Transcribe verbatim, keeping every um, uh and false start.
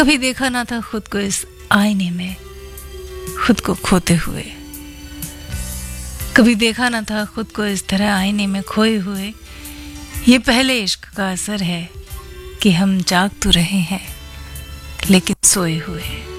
कभी देखा ना था खुद को इस आईने में खुद को खोते हुए, कभी देखा ना था खुद को इस तरह आईने में खोए हुए। ये पहले इश्क का असर है कि हम जाग तो रहे हैं लेकिन सोए हुए।